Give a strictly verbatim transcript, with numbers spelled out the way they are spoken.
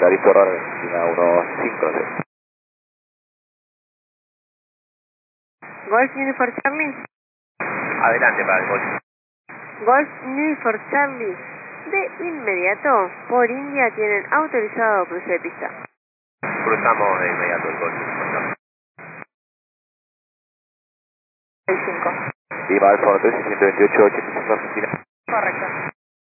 Cari Forward, Argentina uno cinco cero. Golf Uniform Charlie. Adelante para el Golf. Golf Uniform Charlie. De inmediato, por India tienen autorizado cruce de pista. Cruzamos de inmediato el Golf Uniform Charlie. seis cinco. Lima Alfa tres, ciento veintiocho, ochenta y cinco Argentina. Correcto.